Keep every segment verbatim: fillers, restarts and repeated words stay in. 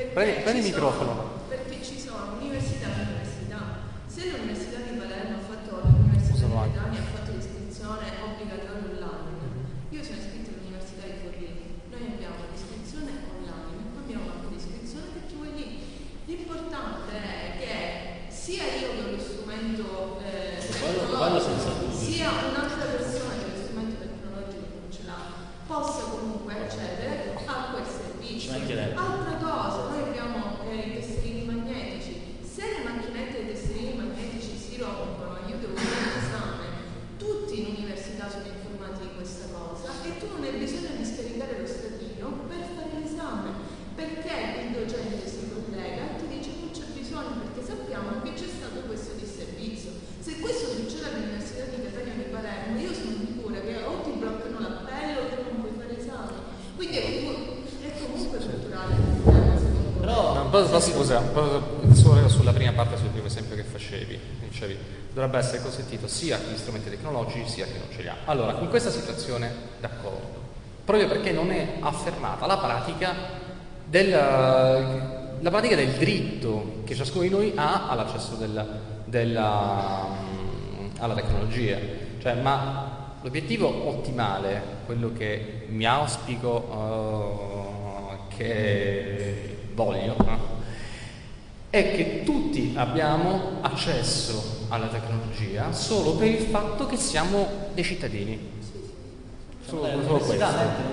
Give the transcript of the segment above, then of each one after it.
Prendi, prendi il microfono. Perché ci sono università e università. Se l'Università di Palermo ha fatto l'Università di Catania ha fatto l'iscrizione obbligatoria online, io sono iscritto all'Università di Forlì, noi abbiamo l'iscrizione online, abbiamo anche l'iscrizione per chi vuoi lì. L'importante è che sia io che ho lo strumento eh, tecnologico, sia un'altra persona che lo strumento tecnologico non ce l'ha, possa comunque accedere a quel servizio. Altra cosa, noi abbiamo eh, i tesserini magnetici. Se le macchinette dei tesserini magnetici si rompono, io devo fare l'esame. Tutti in università sono informati di questa cosa e tu non hai bisogno di scaricare lo statino per fare l'esame, perché il docente si collega e ti dice non c'è bisogno, perché sappiamo che c'è stato questo disservizio. Se questo succede all'Università di Catania di Palermo, io sono sicura che o ti bloccano l'appello o che non puoi fare esame. Quindi è comunque, è comunque culturale il problema, secondo me. Però, no, però scusa, solo sulla prima parte, sul primo esempio che facevi, dicevi, dovrebbe essere consentito sia agli strumenti tecnologici sia a chi non ce li ha. Allora, in questa situazione, d'accordo, proprio perché non è affermata la pratica del, la pratica del diritto che ciascuno di noi ha all'accesso della, della, alla tecnologia. Cioè, ma l'obiettivo ottimale, quello che mi auspico, uh, che voglio, uh, è che tutti abbiamo accesso alla tecnologia solo per il fatto che siamo dei cittadini. Solo, solo questo.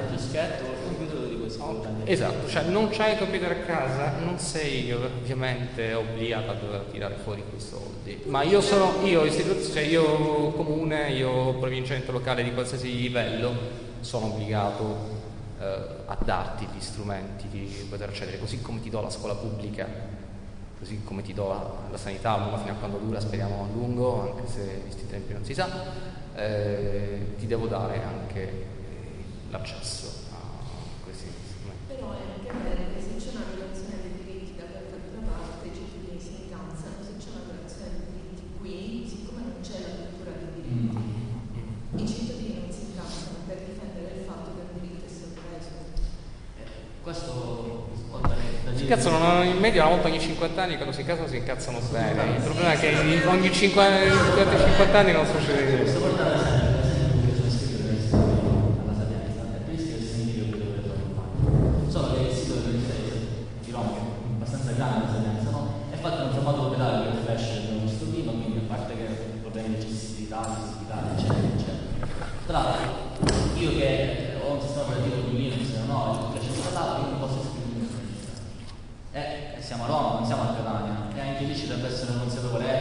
Esatto, cioè non c'hai il computer a casa, non sei ovviamente obbligato a dover tirare fuori quei soldi. Ma io sono, io istituzione, cioè io comune, io provincia, ente locale di qualsiasi livello, sono obbligato eh, a darti gli strumenti di poter accedere, così come ti do la scuola pubblica, così come ti do la, la sanità, ma fino a quando dura, speriamo a lungo, anche se in questi tempi non si sa, eh, ti devo dare anche l'accesso a questi strumenti. Però è anche vero che se c'è una violazione dei diritti dall'altra parte, i cittadini si incazzano. Se c'è una violazione dei diritti qui, siccome non c'è la cultura dei diritti, mm. i cittadini non si incazzano per difendere il fatto che un diritto è stato preso. Eh, questo si incazzano in media una volta ogni cinquanta anni, quando si incazzano si incazzano bene. Il problema è che ogni cinquanta anni non succede niente. Tra l'altro, io che ho un sistema operativo di Linux, non ho il flash installato, io non posso iscrivermi all'università. E siamo a Roma, non siamo a Catania, e anche lì ci deve essere un consigliatore